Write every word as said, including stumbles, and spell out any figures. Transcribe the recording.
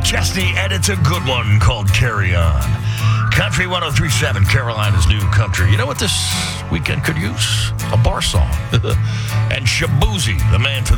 Chesney, and it's a good one called Carry On. Country one oh three point seven, Carolina's new country. You know what this weekend could use? A bar song. And Shabuzi, the man for